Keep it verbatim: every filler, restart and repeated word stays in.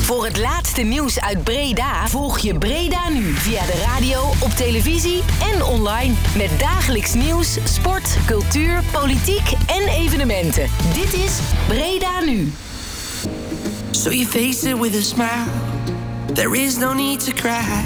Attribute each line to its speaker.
Speaker 1: Voor het laatste nieuws uit Breda volg je Breda Nu via de radio, op televisie en online. Met dagelijks nieuws, sport, cultuur, politiek en evenementen. Dit is Breda Nu.
Speaker 2: So you face it with a smile. There is no need to cry.